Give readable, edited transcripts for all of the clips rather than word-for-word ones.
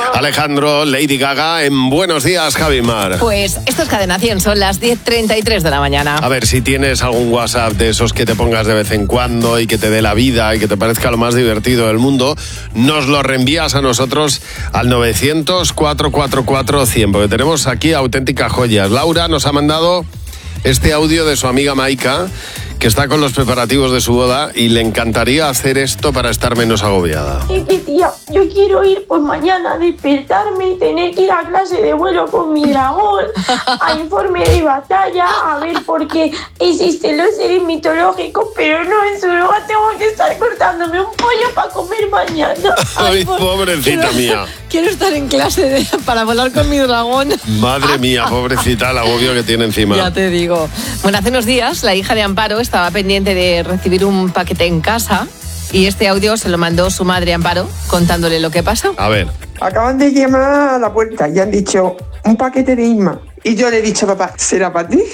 Alejandro, Lady Gaga en Buenos Días, Javi Mar. Pues esto es Cadena 100, son las 10:33 de la mañana. A ver, si tienes algún WhatsApp de esos que te pongas de vez en cuando y que te dé la vida y que te parezca lo más divertido del mundo, nos lo reenvías a nosotros al 900-444-100, porque tenemos aquí auténticas joyas. Laura nos ha mandado este audio de su amiga Maika, que está con los preparativos de su boda y le encantaría hacer esto para estar menos agobiada. Es que, tía, yo quiero ir por mañana, despertarme y tener que ir a clase de vuelo con mi dragón, a informe de batalla, a ver por qué existen los seres mitológicos, pero no, en su lugar tengo que estar cortándome un pollo para comer mañana. Ay, pobrecita mía. Quiero estar en clase para volar con mi dragón. Madre mía, pobrecita, el agobio que tiene encima. Ya te digo. Bueno, hace unos días la hija de Amparo estaba pendiente de recibir un paquete en casa y este audio se lo mandó su madre Amparo contándole lo que pasó. A ver. Acaban de llamar a la puerta y han dicho un paquete de Isma. Y yo le he dicho a papá, ¿será para ti?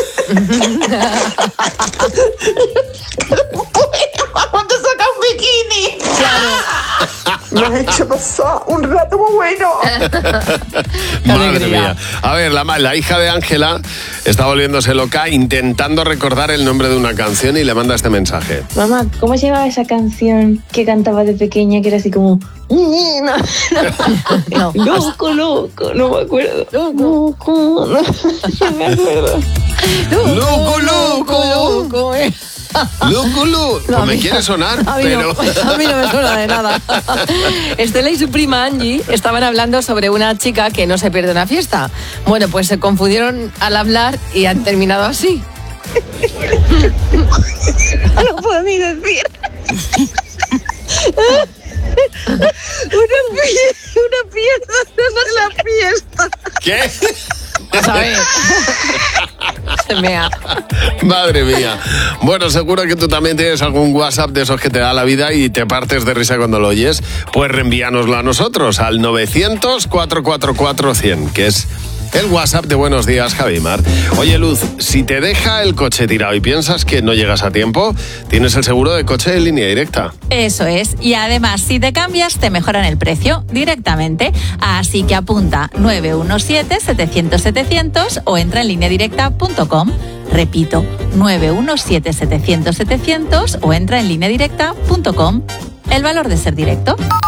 ¿Cuándo saca un bikini? Claro. Me has hecho pasar un rato muy bueno. Madre mía. A ver, la hija de Ángela está volviéndose loca intentando recordar el nombre de una canción y le manda este mensaje. Mamá, ¿cómo se llamaba esa canción que cantaba de pequeña que era así como... No. Loco, no me acuerdo. Loco, no me acuerdo. ¡Loco! Loco. ¡Loco! No, Pues me quiere sonar, pero... A mí no me suena de nada. Estela y su prima Angie estaban hablando sobre una chica que no se pierde una fiesta. Bueno, pues se confundieron al hablar y han terminado así. No puedo ni decir. Una fiesta, no es la fiesta. ¿Qué? A ver. Se mea. Madre mía. Bueno, seguro que tú también tienes algún WhatsApp de esos que te da la vida y te partes de risa cuando lo oyes. Pues reenvíanoslo a nosotros al 900-444-100, que es el WhatsApp de Buenos Días, Javi Mar. Oye, Luz, si te deja el coche tirado y piensas que no llegas a tiempo, tienes el seguro de coche en Línea Directa. Eso es. Y además, si te cambias, te mejoran el precio directamente. Así que apunta 917-700-700 o entra en lineadirecta.com. Repito, 917-700-700 o entra en lineadirecta.com. El valor de ser directo.